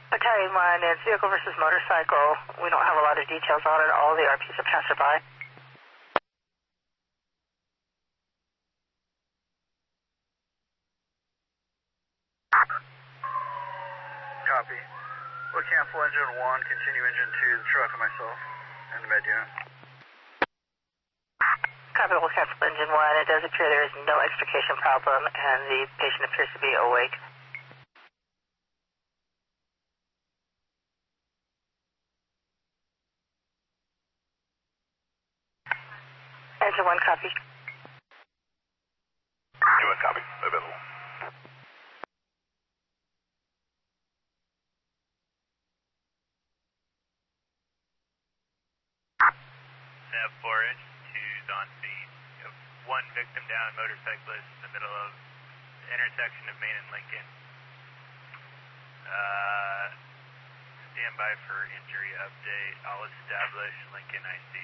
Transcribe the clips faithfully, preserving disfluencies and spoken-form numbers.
Battalion one, it's vehicle versus motorcycle. We don't have a lot of details on it. All the R Ps are passerby. Copy. We'll cancel engine one, continue engine two, the truck and myself, and the med unit. Copy, we'll cancel engine one. It does appear there is no extrication problem, and the patient appears to be awake. Engine one, copy. Engine one, copy. Available. Nav four inch, two's on scene. You have one victim down, motorcyclist in the middle of the intersection of Main and Lincoln. Uh, stand by for injury update. I'll establish Lincoln I C.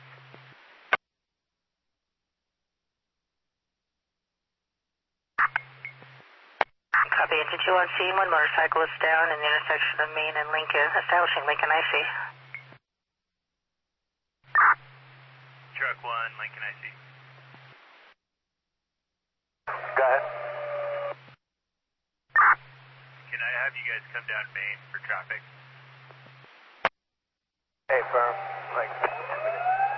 Copy, engine two on scene. One motorcyclist down in the intersection of Main and Lincoln. Establishing Lincoln I C. Truck one, Lincoln I C. Go ahead. Can I have you guys come down Main for traffic? Hey, firm. Like.